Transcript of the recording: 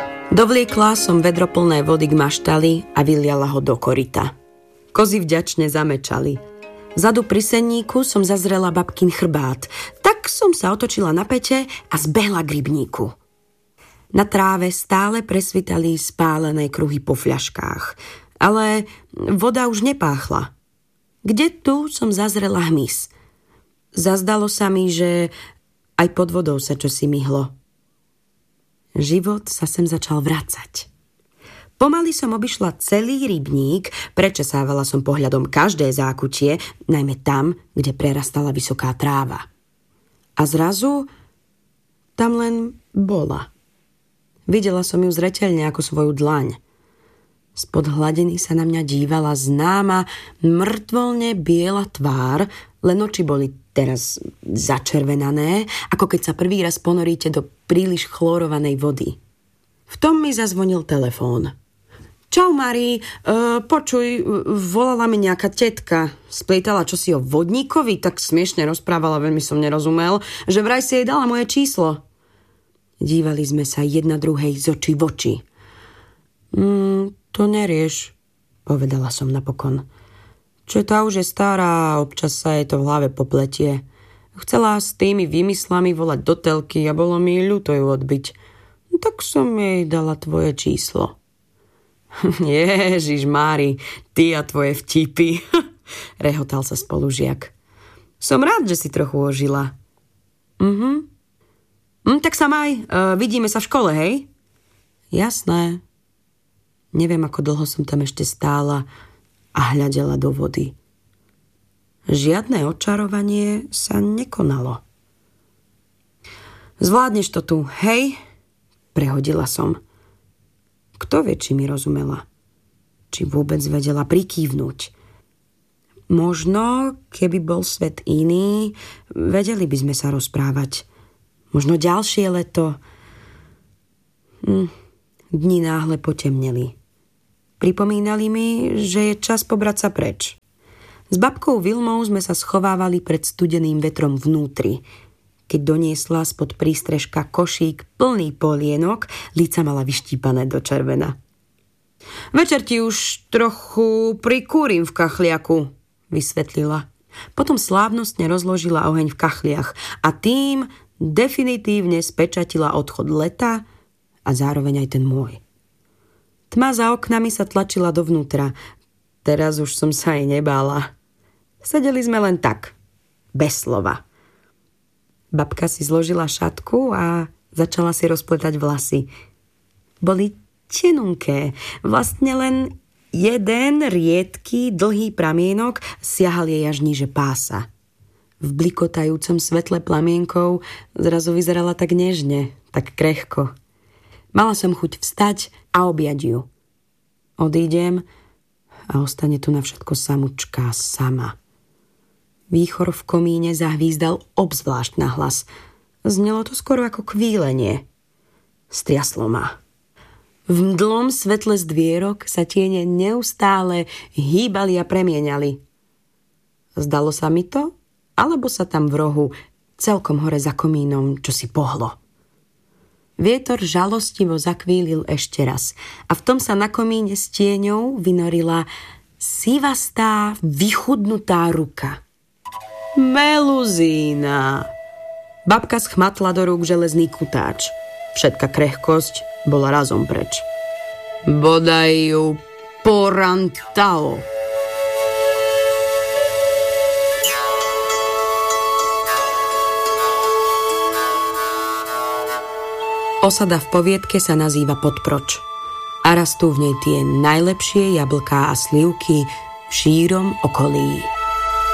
Dovliekla som vedro plné vody k maštali a vyliala ho do koryta. Kozy vďačne zamečali. Vzadu pri senníku som zazrela babkin chrbát. Tak som sa otočila na pete a zbehla k rybníku. Na tráve stále presvitali spálené kruhy po fľaškách. Ale voda už nepáchla. Kde tu som zazrela hmyz. Zazdalo sa mi, že aj pod vodou sa čosi myhlo. Život sa sem začal vracať. Pomaly som obišla celý rybník, prečesávala som pohľadom každé zákutie, najmä tam, kde prerastala vysoká tráva. A zrazu tam len bola. Videla som ju zreteľne ako svoju dlaň. Spod hladiny sa na mňa dívala známa, mŕtvolne biela tvár, len oči boli teraz začervenané, ako keď sa prvý raz ponoríte do príliš chlorovanej vody. V tom mi zazvonil telefón. Čau, Mari, počuj, volala mi nejaká tetka. Splietala čosi o vodníkovi, tak smiešne rozprávala, veľmi som nerozumel, že vraj si jej dala moje číslo. Dívali sme sa jedna druhej z očí v oči. To nerieš, povedala som napokon. Čo tá už je stará, občas sa jej to v hlave popletie. Chcela s tými výmyslami volať do telky a bolo mi ľúto ju odbiť. Tak som jej dala tvoje číslo. Ježiš, Mári, ty a tvoje vtipy, rehotal sa spolužiak. Som rád, že si trochu ožila. Tak sa maj, vidíme sa v škole, hej? Jasné. Neviem, ako dlho som tam ešte stála a hľadela do vody. Žiadne očarovanie sa nekonalo. Zvládneš to tu, hej? Prehodila som. Kto vie, či mi rozumela? Či vôbec vedela prikývnuť? Možno, keby bol svet iný, vedeli by sme sa rozprávať. Možno ďalšie leto. Dni náhle potemneli. Pripomínali mi, že je čas pobrať sa preč. S babkou Vilmou sme sa schovávali pred studeným vetrom vnútri. Keď doniesla spod prístrežka košík plný polienok, líca mala vyštípané do červena. Večer ti už trochu prikúrim v kachliaku, vysvetlila. Potom slávnostne rozložila oheň v kachliach a tým definitívne spečatila odchod leta a zároveň aj ten môj. Tma za oknami sa tlačila dovnútra. Teraz už som sa aj nebála. Sedeli sme len tak, bez slova. Babka si zložila šatku a začala si rozpletať vlasy. Boli tenunké, vlastne len jeden riedky, dlhý pramienok siahal jej až níže pása. V blikotajúcom svetle plamienkov zrazu vyzerala tak nežne, tak krehko. Mala som chuť vstať a objať ju. Odídem a ostane tu na všetko samučká sama. Výchor v komíne zahvízdal obzvlášť nahlas. Znelo to skoro ako kvílenie. Striaslo ma. V mdlom svetle z dvierok sa tiene neustále hýbali a premieňali. Zdalo sa mi to, alebo sa tam v rohu, celkom hore za komínom, čo si pohlo. Vietor žalostivo zakvílil ešte raz a v tom sa na komíne s tieňou vynorila sivastá, vychudnutá ruka. Meluzína! Babka schmatla do rúk železný kutáč. Všetka krehkosť bola razom preč. Bodaj ju porantalo. Osada v poviedke sa nazýva Podproč a rastú v nej tie najlepšie jablká a slivky v šírom okolí.